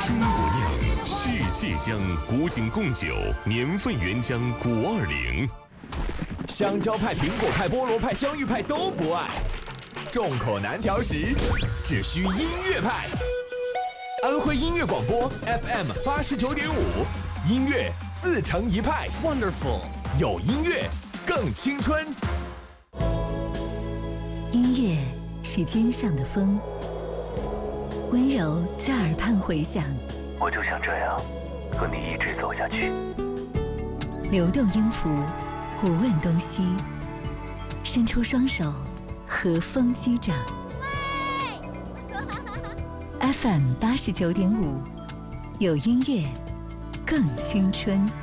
中国酿，世界香，古井贡酒，年份原浆520。 香蕉派、苹果派、菠萝派、香芋派都不爱，众口难调时，只需音乐派。安徽音乐广播 FM 89.5，音乐自成一派。Wonderful， 有音乐更青春。 音乐是肩上的风，温柔在耳畔回响。 我就想这样和你一直走下去。 流动音符，不问东西，伸出双手，和风击掌。FM 89.5，有音乐更青春。